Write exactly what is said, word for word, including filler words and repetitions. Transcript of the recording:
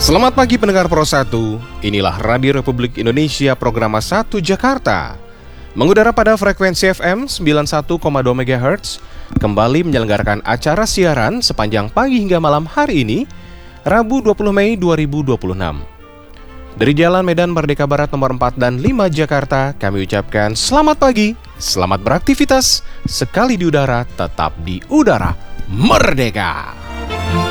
Selamat pagi pendengar Pro satu, inilah Radio Republik Indonesia Programa satu Jakarta. Mengudara pada frekuensi F M sembilan puluh satu koma dua megahertz, kembali menyelenggarakan acara siaran sepanjang pagi hingga malam hari ini, Rabu dua puluh Mei dua ribu dua puluh enam. Dari Jalan Medan Merdeka Barat nomor empat dan lima Jakarta, kami ucapkan selamat pagi, selamat beraktivitas, sekali di udara, tetap di udara, merdeka!